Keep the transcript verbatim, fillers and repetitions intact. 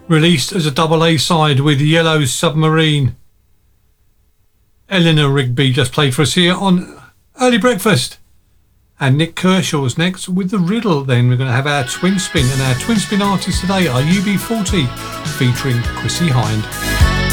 released as a double A side with Yellow Submarine. Eleanor Rigby just played for us here on Early Breakfast. And Nick Kershaw's next with The Riddle. Then we're going to have our Twin Spin, and our Twin Spin artists today are U B forty featuring Chrissie Hynde.